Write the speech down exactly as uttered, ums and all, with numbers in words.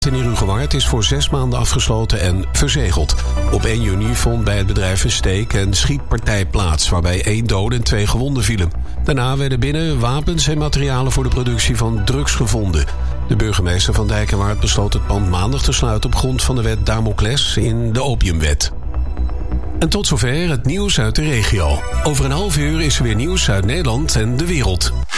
In Herugewaard is voor zes maanden afgesloten en verzegeld. Op één juni vond bij het bedrijf een steek- en schietpartij plaats, waarbij één dode en twee gewonden vielen. Daarna werden binnen wapens en materialen voor de productie van drugs gevonden. De burgemeester van Dijkenwaard besloot het pand maandag te sluiten op grond van de wet Damocles in de opiumwet. En tot zover het nieuws uit de regio. Over een half uur is er weer nieuws uit Nederland en de wereld.